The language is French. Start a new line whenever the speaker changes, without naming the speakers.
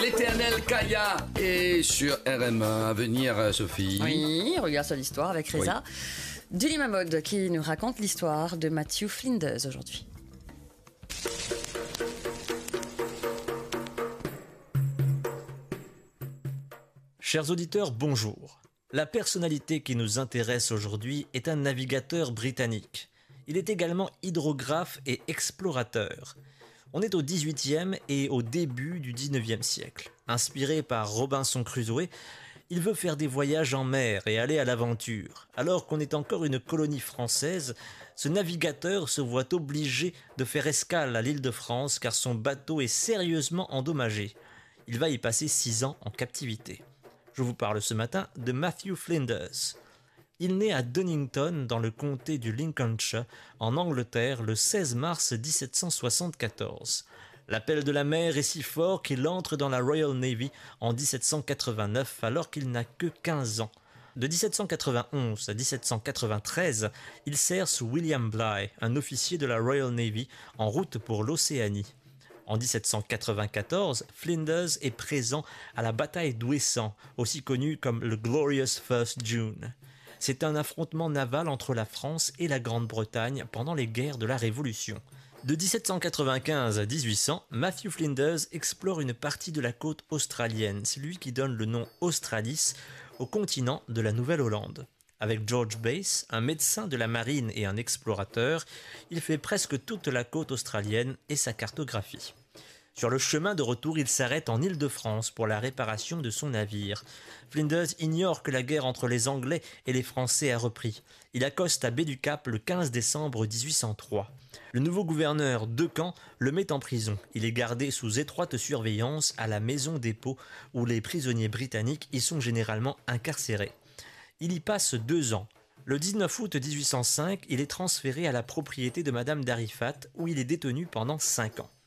l'éternel Kaya est sur RMA. À venir, Sophie.
Oui, regarde sur l'histoire avec Reza. Julie Mahmoud qui nous raconte l'histoire de Matthew Flinders aujourd'hui.
Chers auditeurs, bonjour. La personnalité qui nous intéresse aujourd'hui est un navigateur britannique. Il est également hydrographe et explorateur. On est au XVIIIe et au début du XIXe siècle. Inspiré par Robinson Crusoe, il veut faire des voyages en mer et aller à l'aventure. Alors qu'on est encore une colonie française, ce navigateur se voit obligé de faire escale à l'île de France car son bateau est sérieusement endommagé. Il va y passer 6 ans en captivité. Je vous parle ce matin de Matthew Flinders. Il naît à Dunnington, dans le comté du Lincolnshire, en Angleterre, le 16 mars 1774. L'appel de la mer est si fort qu'il entre dans la Royal Navy en 1789, alors qu'il n'a que 15 ans. De 1791 à 1793, il sert sous William Bligh, un officier de la Royal Navy, en route pour l'Océanie. En 1794, Flinders est présent à la bataille d'Ouessant, aussi connue comme le Glorious First June. C'est un affrontement naval entre la France et la Grande-Bretagne pendant les guerres de la Révolution. De 1795 à 1800, Matthew Flinders explore une partie de la côte australienne. C'est lui qui donne le nom Australis au continent de la Nouvelle-Hollande. Avec George Bass, un médecin de la marine et un explorateur, il fait presque toute la côte australienne et sa cartographie. Sur le chemin de retour, il s'arrête en Île-de-France pour la réparation de son navire. Flinders ignore que la guerre entre les Anglais et les Français a repris. Il accoste à Baie du Cap le 15 décembre 1803. Le nouveau gouverneur Decamps le met en prison. Il est gardé sous étroite surveillance à la maison dépôt où les prisonniers britanniques y sont généralement incarcérés. Il y passe 2 ans. Le 19 août 1805, il est transféré à la propriété de Madame d'Arifat où il est détenu pendant 5 ans.